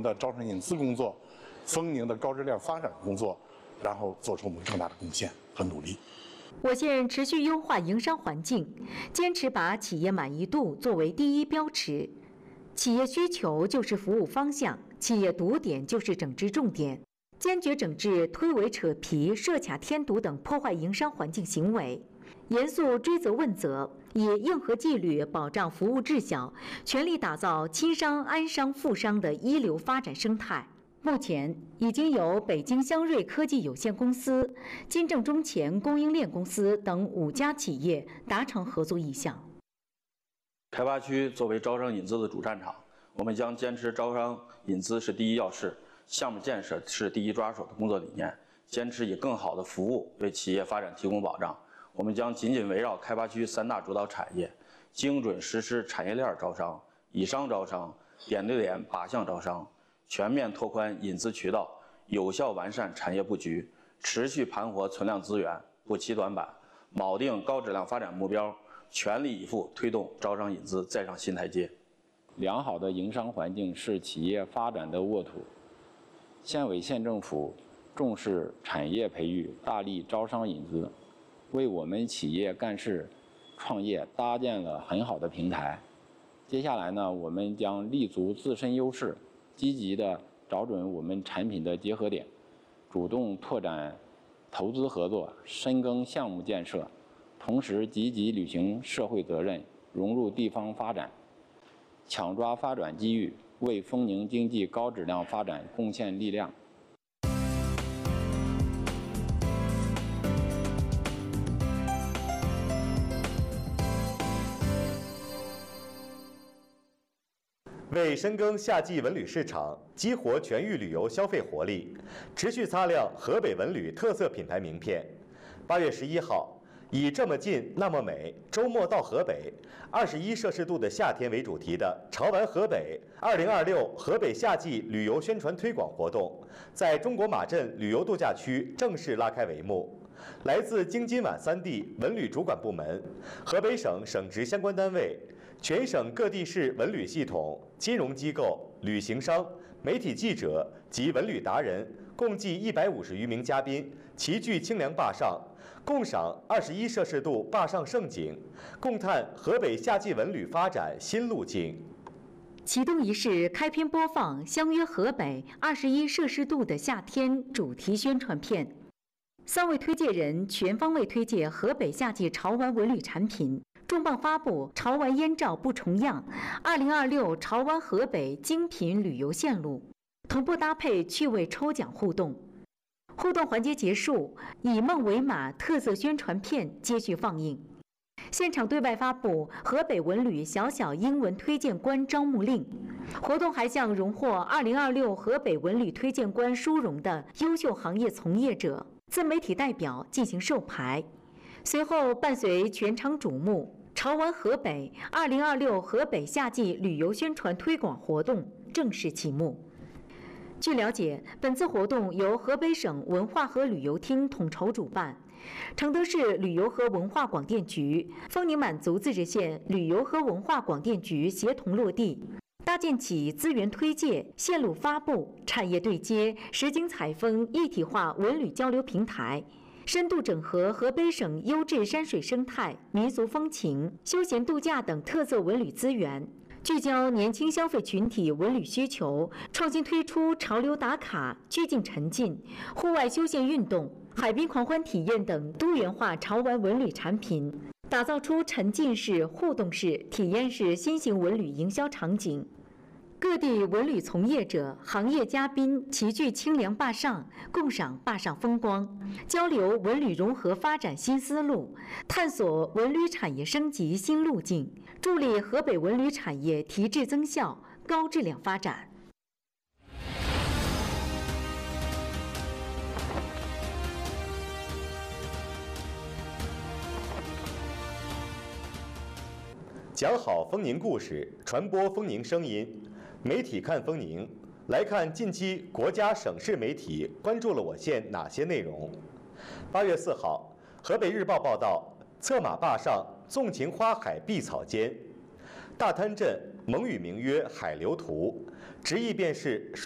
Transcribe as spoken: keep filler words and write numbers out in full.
的招商引资工作、丰宁的高质量发展工作，然后做出我们更大的贡献和努力。 我县持续优化营商环境，坚持把企业满意度作为第一标尺。企业需求就是服务方向，企业堵点就是整治重点，坚决整治推诿扯皮、设卡添堵等破坏营商环境行为，严肃追责问责，以硬核纪律保障服务质效，全力打造亲商、安商、富商的一流发展生态。目前已经有北京香瑞科技有限公司、金正中前供应链公司等五家企业达成合作意向。 开发区作为招商引资的主战场，我们将坚持招商引资是第一要事，项目建设是第一抓手的工作理念，坚持以更好的服务为企业发展提供保障。我们将紧紧围绕开发区三大主导产业，精准实施产业链招商、以商招商、点对点靶向招商，全面拓宽引资渠道，有效完善产业布局，持续盘活存量资源，不期短板，锚定高质量发展目标，全力以赴推动招商引资再上新台阶。 良好的营商环境是企业发展的沃土。县委县政府重视产业培育，大力招商引资，为我们企业干事创业搭建了很好的平台。接下来呢，我们将立足自身优势，积极地找准我们产品的结合点，主动拓展投资合作，深耕项目建设，同时积极履行社会责任，融入地方发展，抢抓发展机遇，为丰宁经济高质量发展贡献力量。 为深耕夏季文旅市场，激活全域旅游消费活力，持续擦亮河北文旅特色品牌名片。八月十一号，以这么近那么美，周末到河北，二十一摄氏度的夏天为主题的潮玩河北二零二六河北夏季旅游宣传推广活动，在中国马镇旅游度假区正式拉开帷幕。来自京津皖三地文旅主管部门、河北省省直相关单位、全省各地市文旅系统、金融机构、旅行商、媒体记者及文旅达人共计一百五十余名嘉宾齐聚清凉坝上，共赏二十一摄氏度坝上盛景，共探河北夏季文旅发展新路径。 启动仪式开篇播放《相约河北二十一摄氏度的夏天》主题宣传片。三位推介人全方位推介河北夏季潮玩文旅产品，重磅发布潮玩烟照不重样二零二六潮玩河北精品旅游线路，同步搭配趣味抽奖互动。互动环节结束，以梦为马特色宣传片接续放映。现场对外发布河北文旅小小英文推荐官招募令。活动还向荣获二零二六河北文旅推荐官殊荣的优秀行业从业者、自媒体代表进行授牌。随后，伴随全场瞩目，潮玩河北二零二六河北夏季旅游宣传推广活动正式启幕。据了解，本次活动由河北省文化和旅游厅统筹主办，承德市旅游和文化广电局、丰宁满族自治县旅游和文化广电局协同落地，搭建起资源推介、线路发布、产业对接、实景采风一体化文旅交流平台，深度整合河北省优质山水生态、民俗风情、休闲度假等特色文旅资源，聚焦年轻消费群体文旅需求，创新推出潮流打卡、曲径沉浸、户外休闲运动、海滨狂欢体验等多元化潮玩文旅产品，打造出沉浸式、互动式、体验式新型文旅营销场景。各地文旅从业者、行业嘉宾齐聚清凉坝上，共赏坝上风光，交流文旅融合发展新思路，探索文旅产业升级新路径，助力河北文旅产业提质增效、高质量发展。 讲好丰宁故事，传播丰宁声音。媒体看丰宁，来看近期国家省市媒体关注了我县哪些内容。八月四号，河北日报报道：策马坝上纵情花海碧草间，大滩镇蒙语名曰海流图，直译便是水